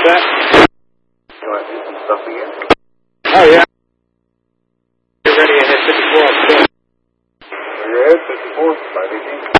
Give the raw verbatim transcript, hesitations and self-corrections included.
that? You want to do some stuff again? Oh, yeah. You're ready to hit fifty-four. You're ahead, fifty-four, five eighteen.